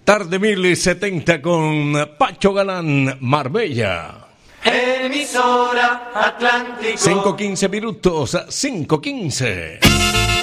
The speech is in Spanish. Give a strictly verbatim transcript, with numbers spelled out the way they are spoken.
Tarde mil setenta con Pacho Galán, Marbella. Emisora Atlántico. cinco quince minutos, cinco quince.